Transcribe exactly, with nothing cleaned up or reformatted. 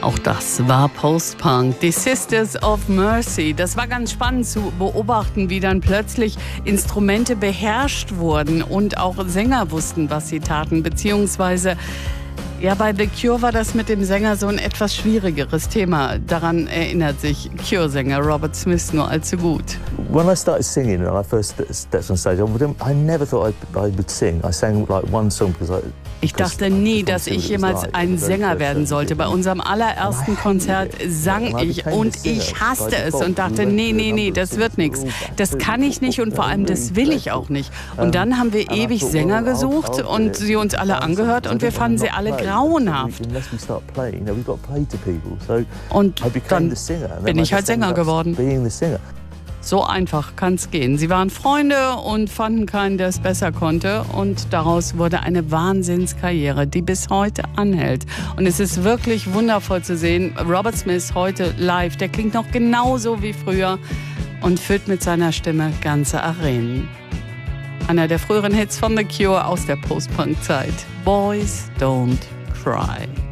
Auch das war Post-Punk. Die Sisters of Mercy. Das war ganz spannend zu beobachten, wie dann plötzlich Instrumente beherrscht wurden und auch Sänger wussten, was sie taten. Beziehungsweise, ja, bei The Cure war das mit dem Sänger so ein etwas schwierigeres Thema. Daran erinnert sich Cure-Sänger Robert Smith nur allzu gut. When I started singing, when I first stepped on stage, I never thought I would sing. I sang like one song because I Ich dachte nie, dass ich jemals ein Sänger werden sollte. Bei unserem allerersten Konzert sang ich und ich hasste es und dachte, nee, nee, nee, das wird nichts. Das kann ich nicht und vor allem, das will ich auch nicht. Und dann haben wir ewig Sänger gesucht und sie uns alle angehört und wir fanden sie alle grauenhaft. Und dann bin ich halt Sänger geworden. So einfach kann's gehen. Sie waren Freunde und fanden keinen, der es besser konnte. Und daraus wurde eine Wahnsinnskarriere, die bis heute anhält. Und es ist wirklich wundervoll zu sehen. Robert Smith heute live, der klingt noch genauso wie früher und füllt mit seiner Stimme ganze Arenen. Einer der früheren Hits von The Cure aus der Post-Punk-Zeit. Boys Don't Cry.